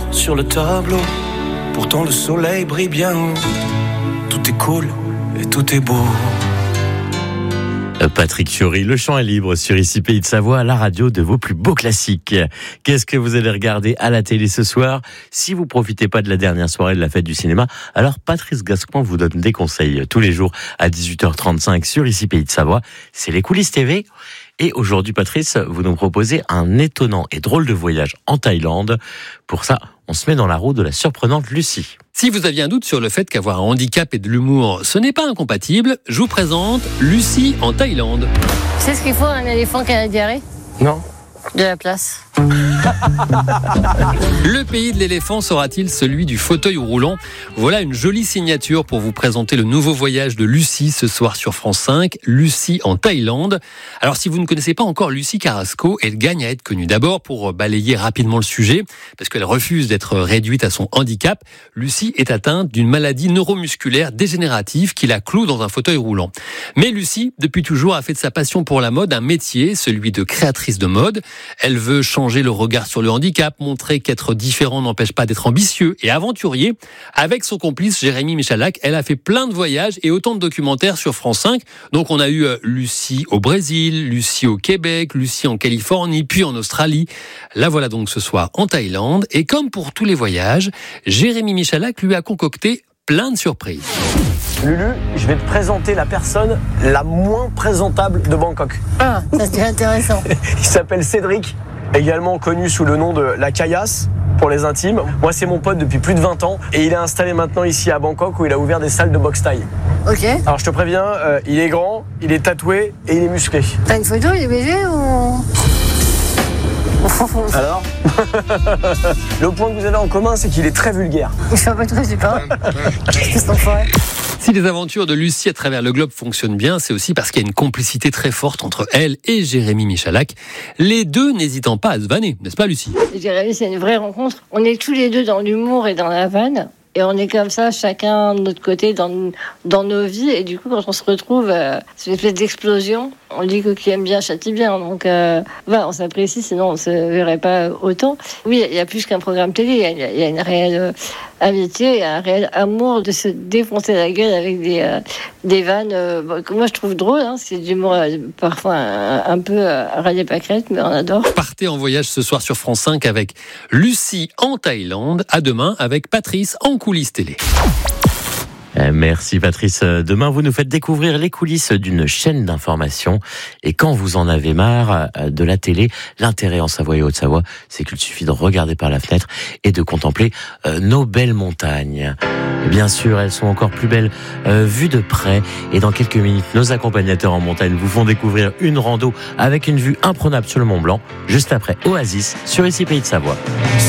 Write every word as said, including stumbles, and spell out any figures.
sur le tableau. Pourtant le soleil brille bien haut. Tout est cool et tout est beau. Patrick Fiori, le chant est libre sur Ici Pays de Savoie, la radio de vos plus beaux classiques. Qu'est-ce que vous allez regarder à la télé ce soir? Si vous profitez pas de la dernière soirée de la fête du cinéma, alors Patrice Gascoigne vous donne des conseils tous les jours à dix-huit heures trente-cinq sur Ici Pays de Savoie. C'est les coulisses T V. Et aujourd'hui, Patrice, vous nous proposez un étonnant et drôle de voyage en Thaïlande. Pour ça, on se met dans la roue de la surprenante Lucie. Si vous aviez un doute sur le fait qu'avoir un handicap et de l'humour, ce n'est pas incompatible, je vous présente Lucie en Thaïlande. Tu sais ce qu'il faut à un éléphant qui a la diarrhée? Non. De la place. Le pays de l'éléphant sera-t-il celui du fauteuil roulant? Voilà une jolie signature pour vous présenter le nouveau voyage de Lucie ce soir sur France cinq, Lucie en Thaïlande. Alors si vous ne connaissez pas encore Lucie Carrasco, elle gagne à être connue. D'abord pour balayer rapidement le sujet, parce qu'elle refuse d'être réduite à son handicap. Lucie est atteinte d'une maladie neuromusculaire dégénérative qui la cloue dans un fauteuil roulant. Mais Lucie, depuis toujours, a fait de sa passion pour la mode un métier, celui de créatrice de mode. Elle veut changer le regard sur le handicap, montrer qu'être différent n'empêche pas d'être ambitieux et aventurier. Avec son complice Jérémy Michalak, elle a fait plein de voyages et autant de documentaires sur France cinq. Donc on a eu Lucie au Brésil, Lucie au Québec, Lucie en Californie, puis en Australie. La voilà donc ce soir en Thaïlande. Et comme pour tous les voyages, Jérémy Michalak lui a concocté plein de surprises. Lulu, je vais te présenter la personne la moins présentable de Bangkok. Ah, ça c'est intéressant. Il s'appelle Cédric, également connu sous le nom de la Caillasse pour les intimes. Moi, c'est mon pote depuis plus de vingt ans et il est installé maintenant ici à Bangkok où il a ouvert des salles de boxe thaï. Ok. Alors, je te préviens, euh, il est grand, il est tatoué et il est musclé. T'as une photo, il est B G ou... Alors le point que vous avez en commun, c'est qu'il est très vulgaire. Je sais pas de quoi tu parles. Qu'est-ce qu'on ferait? Si les aventures de Lucie à travers le globe fonctionnent bien, c'est aussi parce qu'il y a une complicité très forte entre elle et Jérémy Michalak. Les deux n'hésitant pas à se vanner, n'est-ce pas Lucie? Jérémy, c'est une vraie rencontre. On est tous les deux dans l'humour et dans la vanne. Et on est comme ça, chacun de notre côté, dans, dans nos vies. Et du coup, quand on se retrouve, euh, c'est une espèce d'explosion. On dit que qui aime bien châtie bien. Donc, euh, voilà, on s'apprécie, sinon on ne se verrait pas autant. Oui, il y a plus qu'un programme télé. Il y a, il y a une réelle euh, amitié, il y a un réel amour de se défoncer la gueule avec des, euh, des vannes euh, bon, que moi je trouve drôle. Hein, c'est du humour euh, parfois un, un peu euh, râler pâquerette, mais on adore. Partez en voyage ce soir sur France cinq avec Lucie en Thaïlande. À demain avec Patrice en coulisses télé. Merci Patrice. Demain, vous nous faites découvrir les coulisses d'une chaîne d'information. Et quand vous en avez marre de la télé, l'intérêt en Savoie et Haute-Savoie, c'est qu'il suffit de regarder par la fenêtre et de contempler nos belles montagnes. Et bien sûr, elles sont encore plus belles euh, vues de près. Et dans quelques minutes, nos accompagnateurs en montagne vous font découvrir une rando avec une vue imprenable sur le Mont Blanc, juste après Oasis sur Ici Pays de Savoie.